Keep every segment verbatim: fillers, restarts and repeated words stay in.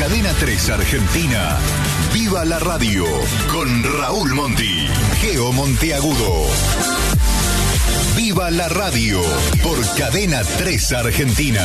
Cadena tres Argentina, Viva la Radio, con Raúl Monti, Geo Monteagudo. Viva la Radio, por Cadena tres Argentina.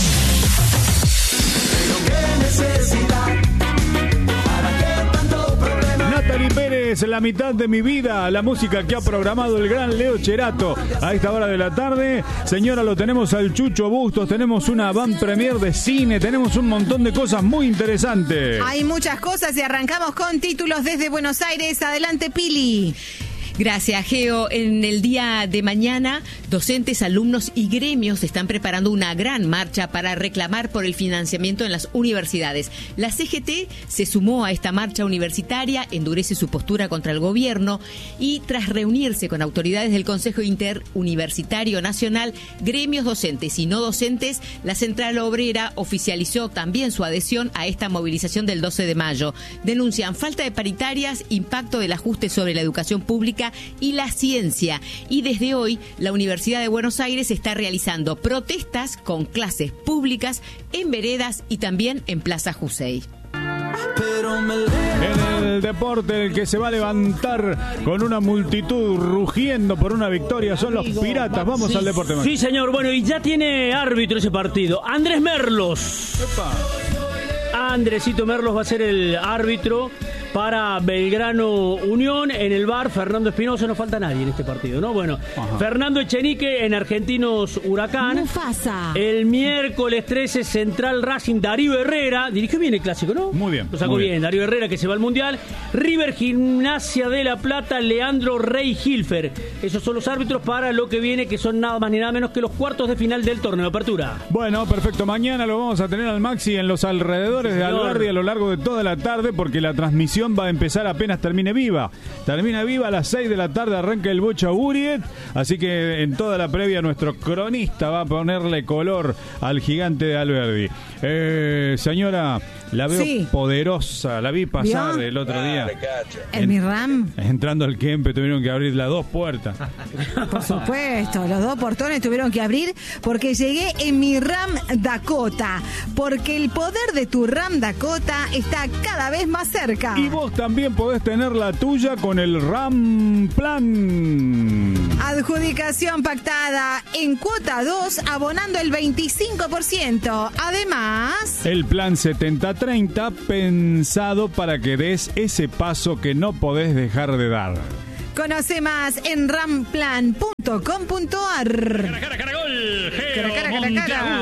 Natalie Pérez, La mitad de mi vida, la música que ha programado el gran Leo Cherato a esta hora de la tarde. Señora, lo tenemos al Chucho Bustos, tenemos una van premier de cine, tenemos un montón de cosas muy interesantes. Hay muchas cosas y arrancamos con títulos desde Buenos Aires. Adelante, Pili. Gracias, Geo. En el día de mañana, docentes, alumnos y gremios están preparando una gran marcha para reclamar por el financiamiento en las universidades. La C G T se sumó a esta marcha universitaria, endurece su postura contra el gobierno y tras reunirse con autoridades del Consejo Interuniversitario Nacional, gremios docentes y no docentes, la Central Obrera oficializó también su adhesión a esta movilización del doce de mayo. Denuncian falta de paritarias, impacto del ajuste sobre la educación pública y la ciencia. Y desde hoy, la Universidad de Buenos Aires está realizando protestas con clases públicas en veredas y también en Plaza Jusey. En el deporte, el que se va a levantar con una multitud rugiendo por una victoria son los Piratas. Vamos sí, al deporte. Sí, señor. Bueno, y ya tiene árbitro ese partido. Andrés Merlos. Epa. Andresito Merlos va a ser el árbitro para Belgrano Unión. En el V A R, Fernando Espinosa, no falta nadie en este partido, ¿no? Bueno, ajá. Fernando Echenique en Argentinos Huracán. Mufasa. El miércoles trece, Central Racing, Darío Herrera. Dirigió bien el clásico, ¿no? Muy bien. Lo sacó bien. bien. Darío Herrera, que se va al Mundial. River Gimnasia de La Plata, Leandro Rey Hilfer. Esos son los árbitros para lo que viene, que son nada más ni nada menos que los cuartos de final del torneo de apertura. Bueno, perfecto. Mañana lo vamos a tener al Maxi en los alrededores sí, de Alberdi a lo largo de toda la tarde, porque la transmisión va a empezar apenas termine Viva. Termina Viva a las seis de la tarde, arranca el Bocha Buriet, así que en toda la previa nuestro cronista va a ponerle color al gigante de Alberdi. Eh, señora, la veo sí. poderosa, la vi pasar ¿Vio? el otro día. ¿En mi RAM? Entrando al Kempe tuvieron que abrir las dos puertas. Por supuesto, los dos portones tuvieron que abrir porque llegué en mi RAM Dakota, porque el poder de tu RAM Dakota está cada vez más cerca. Y vos también podés tener la tuya con el RAM Plan. Adjudicación pactada en cuota dos, abonando el veinticinco por ciento. Además, el plan setenta treinta, pensado para que des ese paso que no podés dejar de dar. Conoce más en ramplan punto com punto ar. Cara, cara, cara, gol. Cara, cara, cara, cara.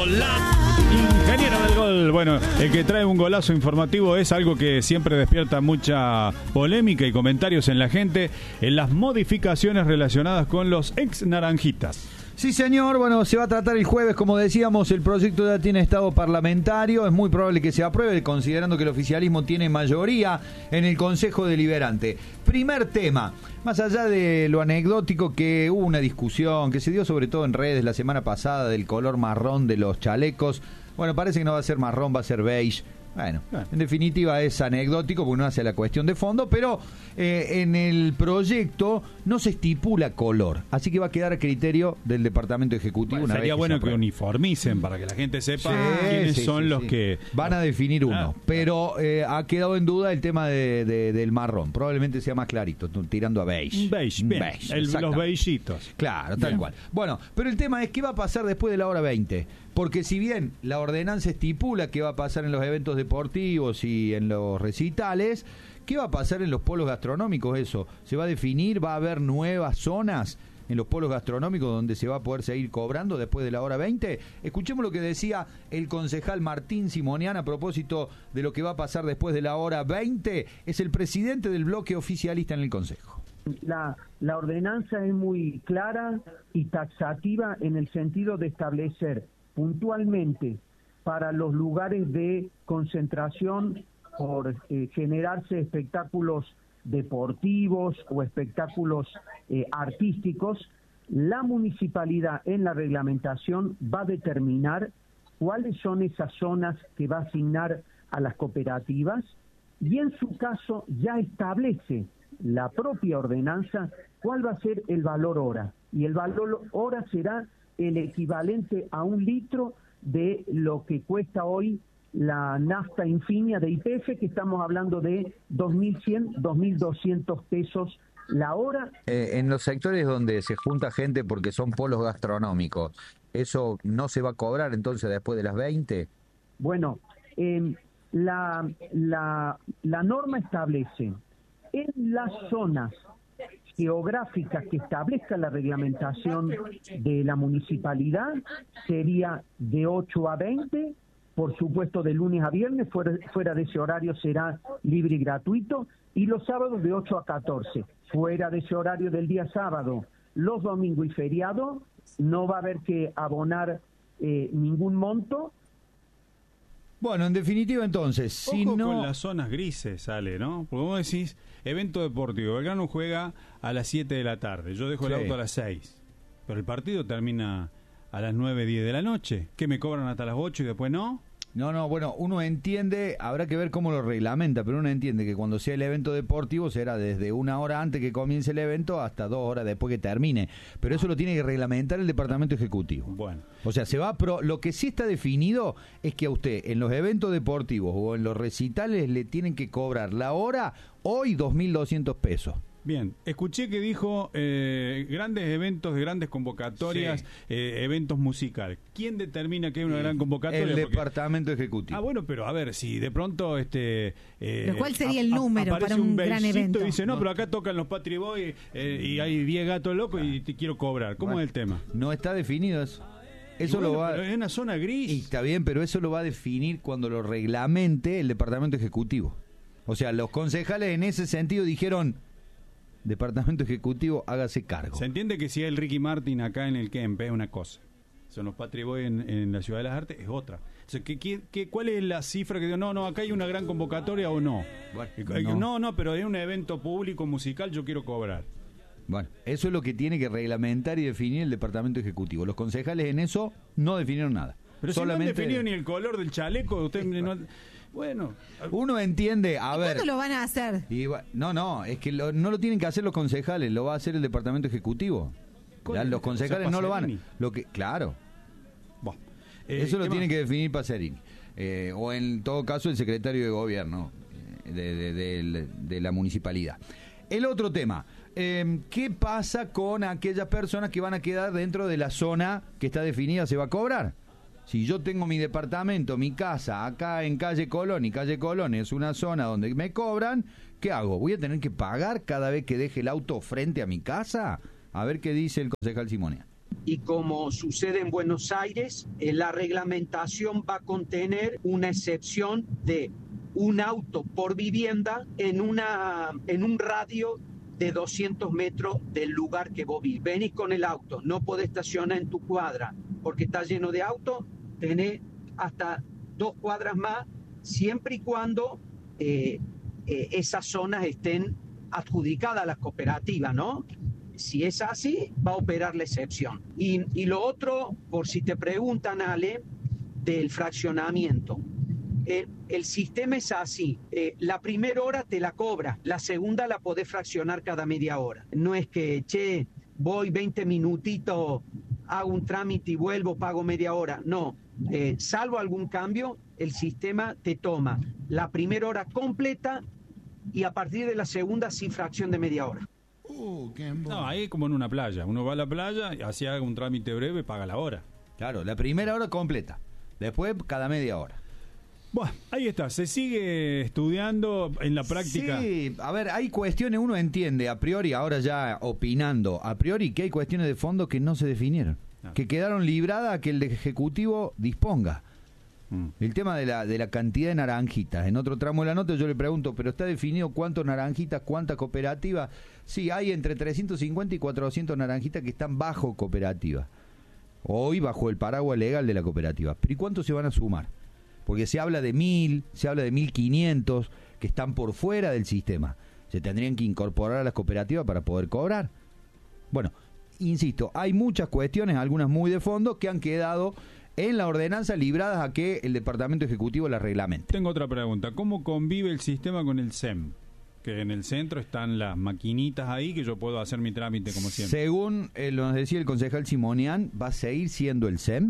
Ingeniero del gol. Bueno, el que trae un golazo informativo es algo que siempre despierta mucha polémica y comentarios en la gente, en las modificaciones relacionadas con los ex naranjitas. Sí, señor. Bueno, se va a tratar el jueves, como decíamos, el proyecto ya tiene estado parlamentario, es muy probable que se apruebe, considerando que el oficialismo tiene mayoría en el Consejo Deliberante. Primer tema, más allá de lo anecdótico, que hubo una discusión que se dio sobre todo en redes la semana pasada del color marrón de los chalecos. Bueno, parece que no va a ser marrón, va a ser beige. Bueno, en definitiva es anecdótico porque no hace la cuestión de fondo, pero eh, en el proyecto no se estipula color, así que va a quedar a criterio del Departamento Ejecutivo. Bueno, una sería vez que bueno que uniformicen para que la gente sepa sí, quiénes sí, son sí, los sí. que... Van a definir uno, ah, pero eh, ha quedado en duda el tema de, de, del marrón, probablemente sea más clarito, tirando a beige. Beige, bien. beige el, los beigeitos. Claro, tal bien. cual. Bueno, pero el tema es qué va a pasar después de la hora veinte. Porque si bien la ordenanza estipula qué va a pasar en los eventos deportivos y en los recitales, ¿qué va a pasar en los polos gastronómicos? Eso, ¿se va a definir? ¿Va a haber nuevas zonas en los polos gastronómicos donde se va a poder seguir cobrando después de la hora veinte? Escuchemos lo que decía el concejal Martín Simonian a propósito de lo que va a pasar después de la hora veinte. Es el presidente del bloque oficialista en el Consejo. La, la ordenanza es muy clara y taxativa en el sentido de establecer puntualmente para los lugares de concentración por eh, generarse espectáculos deportivos o espectáculos eh, artísticos, la municipalidad en la reglamentación va a determinar cuáles son esas zonas que va a asignar a las cooperativas y en su caso ya establece la propia ordenanza cuál va a ser el valor hora, y el valor hora será el equivalente a un litro de lo que cuesta hoy la nafta Infinia de Y P F, que estamos hablando de dos mil cien, dos mil doscientos pesos la hora. Eh, en los sectores donde se junta gente porque son polos gastronómicos, ¿eso no se va a cobrar entonces después de las veinte? Bueno, eh, la, la, la norma establece en las zonas geográficas que establezca la reglamentación de la municipalidad, sería de ocho a veinte, por supuesto de lunes a viernes, fuera, fuera de ese horario será libre y gratuito, y los sábados de ocho a catorce, fuera de ese horario del día sábado, los domingos y feriados, no va a haber que abonar eh, ningún monto. Bueno, en definitiva entonces, si Ojo no... con las zonas grises, sale, ¿no? Porque vos decís, evento deportivo, Belgrano juega a las siete de la tarde, yo dejo el Sí. auto a las seis, pero el partido termina a las nueve, diez de la noche. ¿Qué, me cobran hasta las ocho y después no? No, no, bueno, uno entiende, habrá que ver cómo lo reglamenta, pero uno entiende que cuando sea el evento deportivo será desde una hora antes que comience el evento hasta dos horas después que termine. Pero eso lo tiene que reglamentar el Departamento Ejecutivo. Bueno. O sea, se va a pro... lo que sí está definido es que a usted en los eventos deportivos o en los recitales le tienen que cobrar la hora hoy dos mil doscientos pesos. Bien, escuché que dijo eh, grandes eventos de grandes convocatorias, Sí. eh, eventos musicales. ¿Quién determina que hay una gran convocatoria? El Porque- Departamento Ejecutivo. Ah, bueno, pero a ver, si de pronto este... Eh, ¿Pero cuál sería el a- a- número aparece para un bellcito gran evento? Y dice, no, pero acá tocan los Patri Boys eh, y hay diez gatos locos y te quiero cobrar. ¿Cómo Bueno, es el tema? No está definido eso. Eso Y bueno, lo va... pero es una zona gris. Y está bien, pero eso lo va a definir cuando lo reglamente el Departamento Ejecutivo. O sea, los concejales en ese sentido dijeron, Departamento Ejecutivo, hágase cargo. Se entiende que si hay el Ricky Martin acá en el Kempe es una cosa. Son los Patri Boys en, en la Ciudad de las Artes, es otra. O sea, ¿qué, qué, qué, ¿cuál es la cifra que digo? No, no, acá hay una gran convocatoria o no. Bueno, Y- no. no, no, pero es un evento público musical, yo quiero cobrar. Bueno, eso es lo que tiene que reglamentar y definir el Departamento Ejecutivo. Los concejales en eso no definieron nada. Pero Solamente si no han definido ni el color del chaleco, usted no... Bueno, uno entiende, a ver... ¿Cuándo lo van a hacer? y va- no, no, es que lo- no lo tienen que hacer los concejales, lo va a hacer el Departamento Ejecutivo. ¿Cuál Ya, es? los O sea, concejales no lo van. Pacerini. Lo que, claro, bueno. Eh, eso lo ¿qué tiene más? que definir Pacerini. Eh, o en todo caso el secretario de gobierno eh, de, de- de- de la municipalidad. El otro tema, eh, ¿qué pasa con aquellas personas que van a quedar dentro de la zona que está definida, se va a cobrar? Si yo tengo mi departamento, mi casa, acá en calle Colón, y calle Colón es una zona donde me cobran, ¿qué hago? ¿Voy a tener que pagar cada vez que deje el auto frente a mi casa? A ver qué dice el concejal Simonian. Y como sucede en Buenos Aires, eh, la reglamentación va a contener una excepción de un auto por vivienda en, una, en un radio de doscientos metros del lugar que vos vivís. Venís con el auto, no podés estacionar en tu cuadra porque está lleno de autos, tenés hasta dos cuadras más, siempre y cuando eh, eh, esas zonas estén adjudicadas a las cooperativas, ¿no? Si es así, va a operar la excepción. Y, y lo otro, por si te preguntan, Ale, del fraccionamiento. El, el sistema es así, eh, la primera hora te la cobra, la segunda la podés fraccionar cada media hora. No es que, che, voy veinte minutitos, hago un trámite y vuelvo, pago media hora. No, eh, salvo algún cambio, el sistema te toma la primera hora completa y a partir de la segunda sin fracción de media hora. No, ahí es como en una playa. Uno va a la playa, así haga un trámite breve, paga la hora. Claro, la primera hora completa, después cada media hora. Bueno, ahí está, se sigue estudiando en la práctica. Sí, a ver, hay cuestiones, uno entiende a priori, ahora ya opinando, a priori que hay cuestiones de fondo que no se definieron, Ah. que quedaron libradas a que el Ejecutivo disponga. Mm. El tema de la, de la cantidad de naranjitas. En otro tramo de la nota yo le pregunto, ¿pero está definido cuántos naranjitas, cuántas cooperativas? Sí, hay entre trescientos cincuenta y cuatrocientos naranjitas que están bajo cooperativa. Hoy bajo el paraguas legal de la cooperativa. ¿Pero y cuántos se van a sumar? Porque se habla de mil, se habla de mil quinientos que están por fuera del sistema. Se tendrían que incorporar a las cooperativas para poder cobrar. Bueno, insisto, hay muchas cuestiones, algunas muy de fondo, que han quedado en la ordenanza libradas a que el Departamento Ejecutivo las reglamente. Tengo otra pregunta. ¿Cómo convive el sistema con el S E M? Que en el centro están las maquinitas ahí que yo puedo hacer mi trámite como siempre. Según eh, nos decía el concejal Simonian, va a seguir siendo el S E M,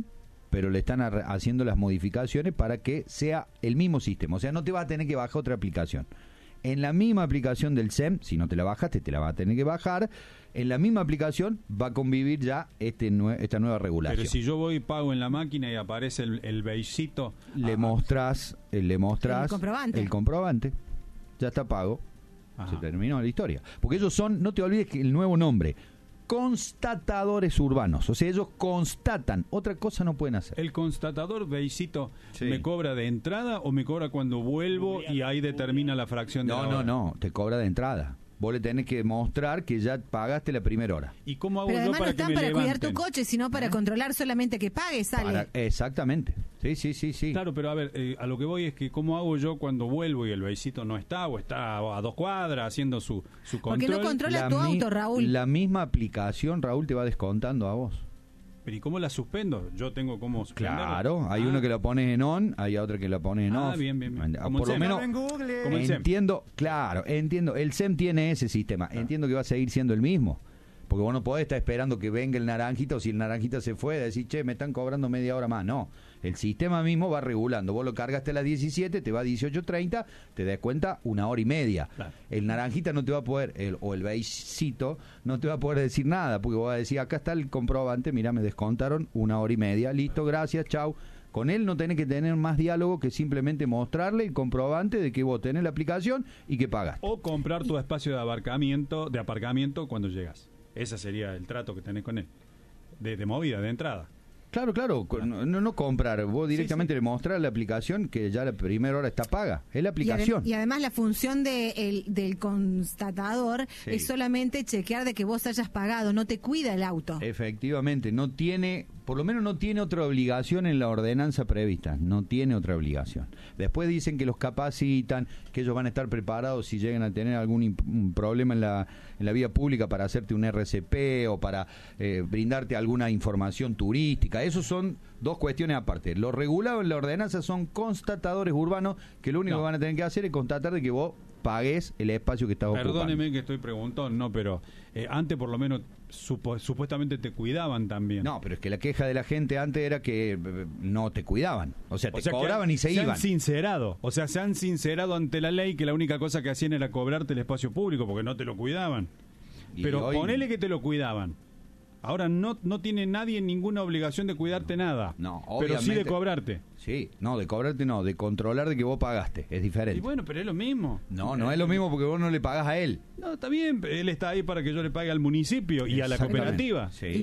pero le están ar- haciendo las modificaciones para que sea el mismo sistema. O sea, no te vas a tener que bajar otra aplicación. En la misma aplicación del S E M, si no te la bajaste, te la vas a tener que bajar. En la misma aplicación va a convivir ya este nue- esta nueva regulación. Pero si yo voy y pago en la máquina y aparece el, el beigito, le ah, mostrás, eh, le mostrás El comprobante. el comprobante. Ya está pago. Ajá. Se terminó la historia. Porque ellos son, no te olvides que el nuevo nombre, constatadores urbanos. O sea, ellos constatan. Otra cosa no pueden hacer. ¿el constatador beigito Sí. me cobra de entrada o me cobra cuando vuelvo y ahí determina la fracción de No, la no, hora? no. Te cobra de entrada. Vos le tenés que mostrar que ya pagaste la primera hora. ¿Y cómo hago Pero yo además no para que están me para cuidar levanten? tu coche, sino para controlar solamente que pague, sale. Para- exactamente. Sí, sí, sí, sí. Claro, pero a ver, eh, a lo que voy es que ¿cómo hago yo cuando vuelvo y el beigito no está o está a dos cuadras haciendo su, su Porque control? no controla La tu mi- auto, Raúl. La misma aplicación, Raúl, te va descontando a vos. Pero ¿y cómo la suspendo? Yo tengo cómo suspenderla. Claro, hay Ah. uno que lo pones en on, hay otro que lo pones en Ah, off. bien, bien, bien. Ah, Como Por el lo S E M. menos Como el S E M. entiendo, claro, entiendo. El S E M tiene ese sistema. Entiendo que va a seguir siendo el mismo. Porque vos no podés estar esperando que venga el naranjita o si el naranjita se fue, decir, che, me están cobrando media hora más. No, el sistema mismo va regulando. Vos lo cargaste a las diecisiete, te va a dieciocho treinta, te das cuenta una hora y media. Claro. El naranjita no te va a poder, el, o el beigecito, no te va a poder decir nada, porque vos vas a decir, acá está el comprobante, mirá, me descontaron una hora y media, listo, gracias, chau. Con él no tenés que tener más diálogo que simplemente mostrarle el comprobante de que vos tenés la aplicación y que pagaste. O comprar tu espacio de aparcamiento, de aparcamiento cuando llegas. Ese sería el trato que tenés con él. De, de movida, de entrada. Claro, claro, co- no, no comprar, vos directamente le mostrás la aplicación que ya la primera hora está paga, es la Y, aplicación. adem- y además la función de el- del constatador Sí. es solamente chequear de que vos hayas pagado, no te cuida el auto. Efectivamente, no tiene, por lo menos no tiene otra obligación en la ordenanza prevista, no tiene otra obligación. Después dicen que los capacitan, que ellos van a estar preparados si llegan a tener algún imp- un problema en la, en la vía pública para hacerte un R C P o para eh, brindarte alguna información turística. Esos son dos cuestiones aparte. Lo regulado en la ordenanza son constatadores urbanos que lo único No. que van a tener que hacer es constatar de que vos pagues el espacio que estás ocupando. Perdóneme que estoy preguntando, no, pero eh, antes por lo menos supo- supuestamente te cuidaban también. No, pero es que la queja de la gente antes era que eh, no te cuidaban. O sea, te O sea, que cobraban y se, se iban. han sincerado, o sea, se han sincerado ante la ley que la única cosa que hacían era cobrarte el espacio público porque no te lo cuidaban. Y Pero hoy- ponele que te lo cuidaban. Ahora no no tiene nadie ninguna obligación de cuidarte nada. No, pero sí de obviamente. cobrarte. Sí, no, de cobrarte no, de controlar de que vos pagaste. Es diferente. Y bueno, pero es lo mismo. No, no es lo mismo porque vos no le pagás a él. No, está bien, él está ahí para que yo le pague al municipio y a la Exactamente. cooperativa. Sí. Y